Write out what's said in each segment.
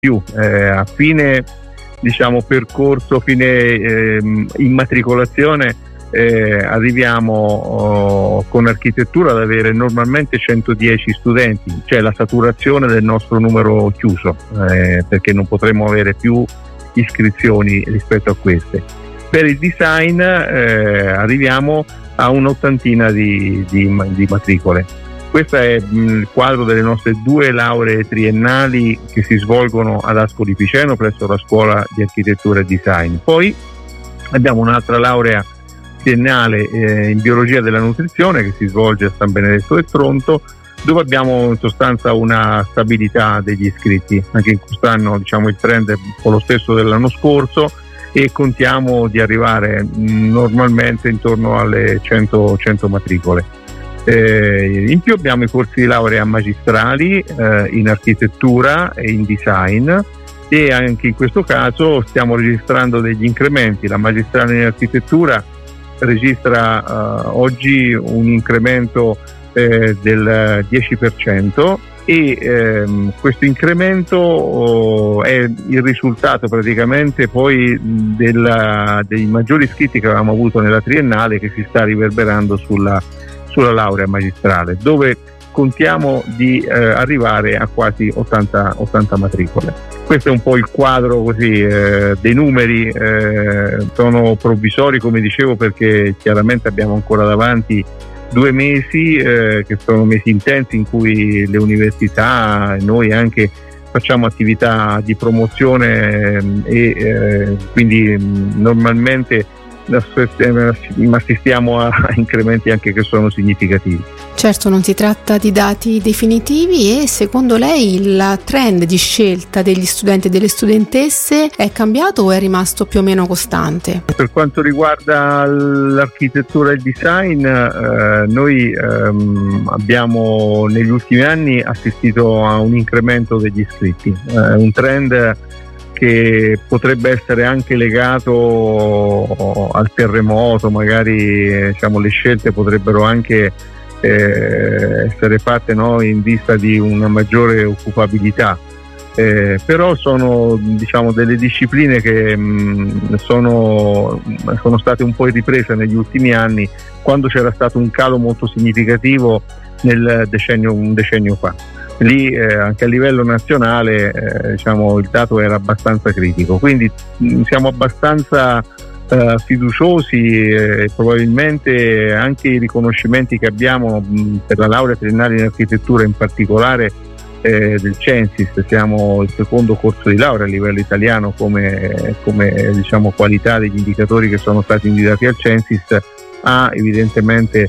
più. A fine percorso, fine immatricolazione, arriviamo con architettura ad avere normalmente 110 studenti, cioè la saturazione del nostro numero chiuso, perché non potremo avere più iscrizioni rispetto a queste. Per il design arriviamo a un'ottantina di matricole. Questo è il quadro delle nostre 2 lauree triennali che si svolgono ad Ascoli Piceno presso la Scuola di Architettura e Design. Poi abbiamo un'altra laurea triennale in biologia della nutrizione che si svolge a San Benedetto del Tronto, dove abbiamo in sostanza una stabilità degli iscritti. Anche in quest'anno il trend è un po' lo stesso dell'anno scorso e contiamo di arrivare normalmente intorno alle 100 matricole. In più abbiamo i corsi di laurea magistrali in architettura e in design, e anche in questo caso stiamo registrando degli incrementi. La magistrale in architettura registra oggi un incremento del 10%, e questo incremento è il risultato praticamente poi dei maggiori iscritti che avevamo avuto nella triennale, che si sta riverberando sulla laurea magistrale, dove contiamo di arrivare a quasi 80 matricole. Questo è un po' il quadro dei numeri. Sono provvisori, come dicevo, perché chiaramente abbiamo ancora davanti 2 mesi che sono mesi intensi, in cui le università e noi anche facciamo attività di promozione, e quindi normalmente assistiamo a incrementi anche che sono significativi. Certo, non si tratta di dati definitivi. E secondo lei il trend di scelta degli studenti e delle studentesse è cambiato o è rimasto più o meno costante? Per quanto riguarda l'architettura e il design, noi abbiamo negli ultimi anni assistito a un incremento degli iscritti, un trend che potrebbe essere anche legato al terremoto. Magari le scelte potrebbero anche essere fatte in vista di una maggiore occupabilità, però sono delle discipline che sono state un po' riprese negli ultimi anni, quando c'era stato un calo molto significativo un decennio fa. Lì anche a livello nazionale il dato era abbastanza critico, quindi siamo abbastanza fiduciosi, e probabilmente anche i riconoscimenti che abbiamo per la laurea triennale in architettura, in particolare del Censis. Siamo il secondo corso di laurea a livello italiano come qualità degli indicatori che sono stati indicati al Censis, ha evidentemente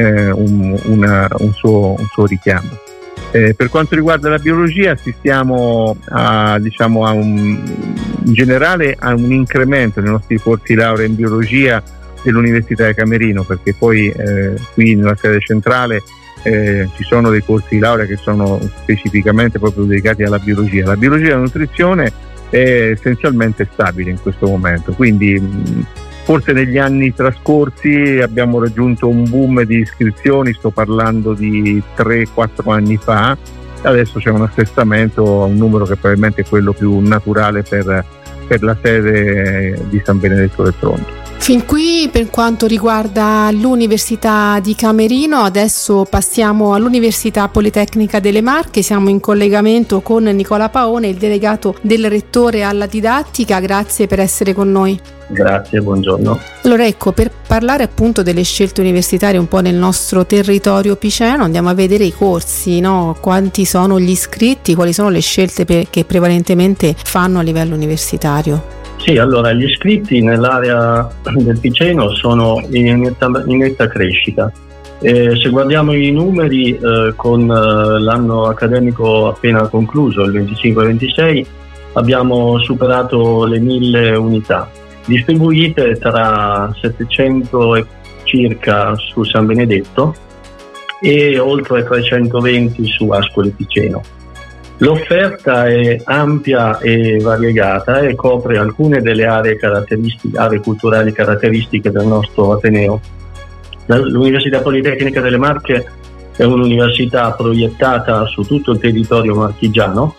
un suo richiamo. Per quanto riguarda la biologia, assistiamo in generale a un incremento nei nostri corsi di laurea in biologia dell'Università di Camerino, perché poi qui nella sede centrale ci sono dei corsi di laurea che sono specificamente proprio dedicati alla biologia. La biologia della nutrizione è essenzialmente stabile in questo momento, quindi forse negli anni trascorsi abbiamo raggiunto un boom di iscrizioni, sto parlando di 3-4 anni fa. Adesso c'è un assestamento a un numero che probabilmente è quello più naturale per la sede di San Benedetto del Tronto. Fin qui per quanto riguarda l'Università di Camerino. Adesso passiamo all'Università Politecnica delle Marche. Siamo in collegamento con Nicola Paone, il delegato del rettore alla didattica. Grazie per essere con noi. Grazie, buongiorno. Allora per parlare appunto delle scelte universitarie un po' nel nostro territorio piceno, andiamo a vedere i corsi, quanti sono gli iscritti, quali sono le scelte che prevalentemente fanno a livello universitario. Sì, allora gli iscritti nell'area del Piceno sono in netta crescita. Se guardiamo i numeri, con l'anno accademico appena concluso, il 25-26, abbiamo superato le 1000 unità, distribuite tra 700 e circa su San Benedetto e oltre 320 su Ascoli Piceno. L'offerta è ampia e variegata e copre alcune delle aree culturali caratteristiche del nostro Ateneo. L'Università Politecnica delle Marche è un'università proiettata su tutto il territorio marchigiano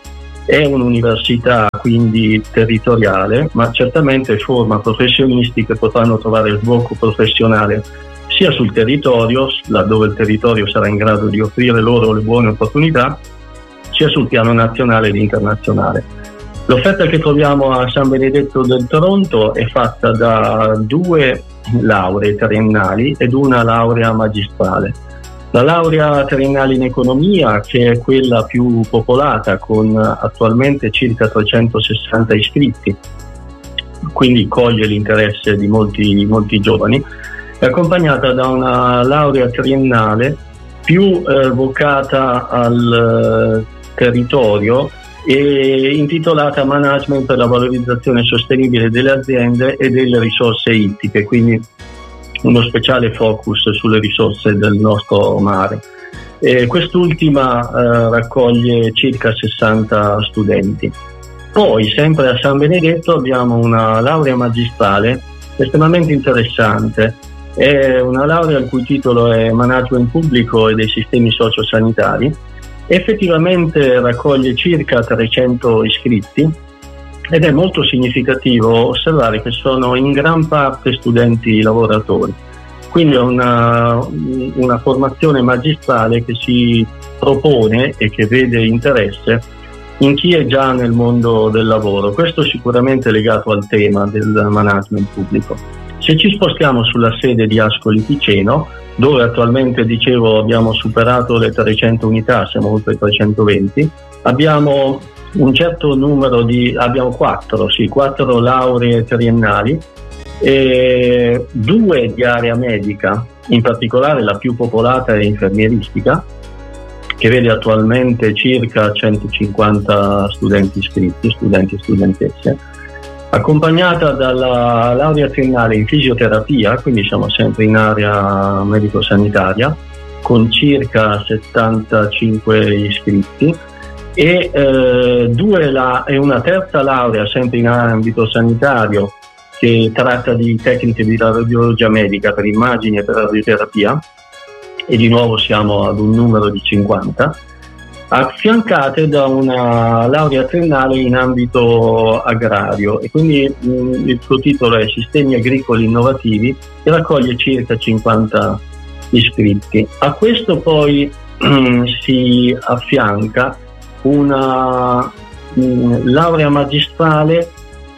È un'università quindi territoriale, ma certamente forma professionisti che potranno trovare sbocco professionale sia sul territorio, laddove il territorio sarà in grado di offrire loro le buone opportunità, sia sul piano nazionale ed internazionale. L'offerta che troviamo a San Benedetto del Tronto è fatta da 2 lauree triennali ed una laurea magistrale. La laurea triennale in economia, che è quella più popolata, con attualmente circa 360 iscritti, quindi coglie l'interesse di molti giovani, è accompagnata da una laurea triennale più vocata al territorio e intitolata Management per la valorizzazione sostenibile delle aziende e delle risorse ittiche, quindi uno speciale focus sulle risorse del nostro mare. Quest'ultima raccoglie circa 60 studenti. Poi, sempre a San Benedetto, abbiamo una laurea magistrale estremamente interessante. È una laurea il cui titolo è Management pubblico e dei sistemi sociosanitari. Effettivamente raccoglie circa 300 iscritti ed è molto significativo osservare che sono in gran parte studenti lavoratori. Quindi è una formazione magistrale che si propone e che vede interesse in chi è già nel mondo del lavoro. Questo sicuramente è legato al tema del management pubblico. Se ci spostiamo sulla sede di Ascoli Piceno, dove attualmente, dicevo, abbiamo superato le 300 unità, siamo oltre 320, abbiamo un certo numero abbiamo 4 lauree triennali e 2 di area medica, in particolare la più popolata è infermieristica, che vede attualmente circa 150 studenti iscritti, studenti e studentesse, accompagnata dalla laurea triennale in fisioterapia, quindi siamo sempre in area medico-sanitaria, con circa 75 iscritti, e una terza laurea sempre in ambito sanitario che tratta di tecniche di radiologia medica per immagini e per radioterapia, e di nuovo siamo ad un numero di 50, affiancate da una laurea triennale in ambito agrario, e quindi il suo titolo è Sistemi agricoli innovativi e raccoglie circa 50 iscritti. A questo poi si affianca una laurea magistrale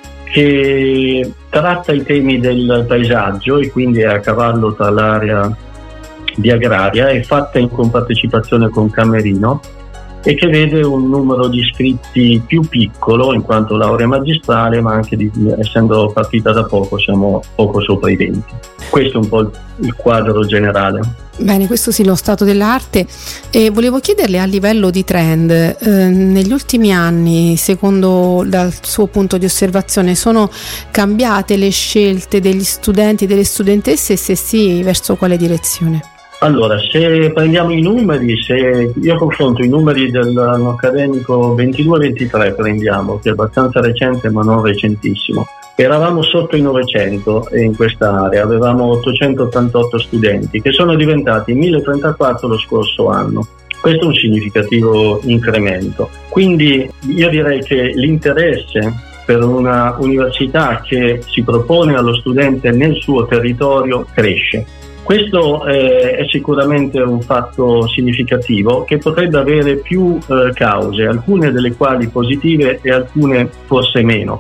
che tratta i temi del paesaggio e quindi è a cavallo tra l'area di agraria, è fatta in compartecipazione con Camerino e che vede un numero di iscritti più piccolo in quanto laurea magistrale, ma anche essendo partita da poco siamo poco sopra i 20. Questo è un po' il quadro generale. Bene, questo sì, lo stato dell'arte. E volevo chiederle a livello di trend, negli ultimi anni, secondo dal suo punto di osservazione, sono cambiate le scelte degli studenti e delle studentesse, e se sì, verso quale direzione? Allora, se prendiamo i numeri, se io confronto i numeri dell'anno accademico 22-23, prendiamo, che è abbastanza recente ma non recentissimo, eravamo sotto i 900 in questa area, avevamo 888 studenti che sono diventati 1034 lo scorso anno. Questo è un significativo incremento. Quindi io direi che l'interesse per una università che si propone allo studente nel suo territorio cresce. Questo è sicuramente un fatto significativo che potrebbe avere più cause, alcune delle quali positive e alcune forse meno.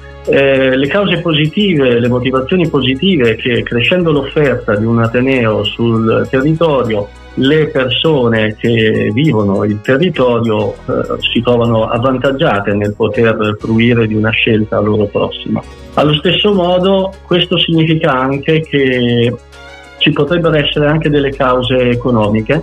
Le cause positive, le motivazioni positive è che crescendo l'offerta di un ateneo sul territorio, le persone che vivono il territorio si trovano avvantaggiate nel poter fruire di una scelta loro prossima. Allo stesso modo questo significa anche che ci potrebbero essere anche delle cause economiche,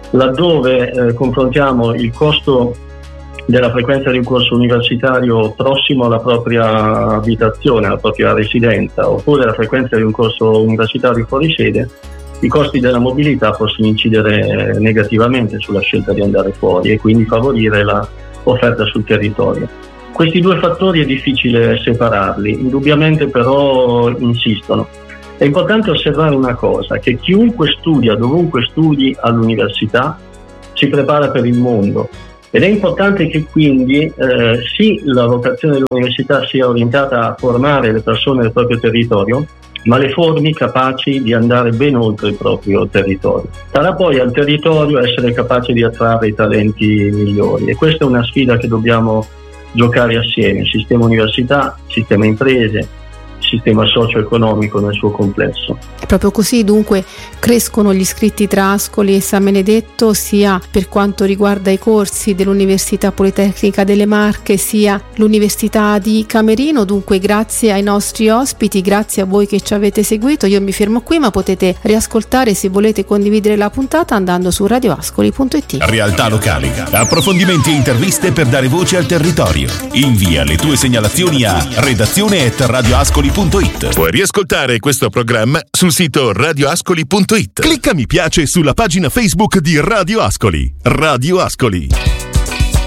laddove confrontiamo il costo della frequenza di un corso universitario prossimo alla propria abitazione, alla propria residenza, oppure la frequenza di un corso universitario fuori sede, i costi della mobilità possono incidere negativamente sulla scelta di andare fuori e quindi favorire l'offerta sul territorio. Questi due fattori è difficile separarli, indubbiamente però insistono. È importante osservare una cosa, che chiunque studia, dovunque studi all'università, si prepara per il mondo Ed è importante che quindi sì, la vocazione dell'università sia orientata a formare le persone del proprio territorio, ma le formi capaci di andare ben oltre il proprio territorio. Sarà poi al territorio essere capace di attrarre i talenti migliori, e questa è una sfida che dobbiamo giocare assieme: sistema università, sistema imprese, sistema socio-economico nel suo complesso. È proprio così, dunque crescono gli iscritti tra Ascoli e San Benedetto, sia per quanto riguarda i corsi dell'Università Politecnica delle Marche sia l'Università di Camerino. Dunque grazie ai nostri ospiti, grazie a voi che ci avete seguito. Io mi fermo qui, ma potete riascoltare, se volete condividere la puntata, andando su radioascoli.it. Realtà locali, approfondimenti e interviste per dare voce al territorio. Invia le tue segnalazioni a redazione@radioascoli.it. Puoi riascoltare questo programma sul sito radioascoli.it. Clicca mi piace sulla pagina Facebook di Radio Ascoli. Radio Ascoli.